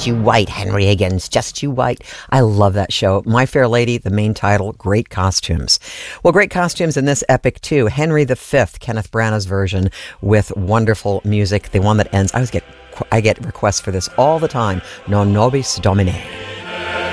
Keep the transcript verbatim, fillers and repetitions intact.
Just You Wait, Henry Higgins, Just You Wait. I love that show. My Fair Lady, the main title, great costumes. Well, great costumes in this epic too. Henry the Fifth, Kenneth Branagh's version with wonderful music. The one that ends, I always get, I get requests for this all the time. Non Nobis Domine.